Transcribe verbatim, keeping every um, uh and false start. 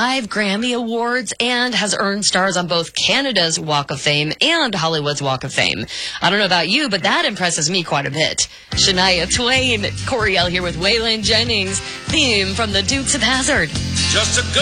five Grammy Awards and has earned stars on both Canada's Walk of Fame and Hollywood's Walk of Fame. I don't know about you, but that impresses me quite a bit. Shania Twain, Coriel here with Waylon Jennings, theme from the Dukes of Hazzard. Just a good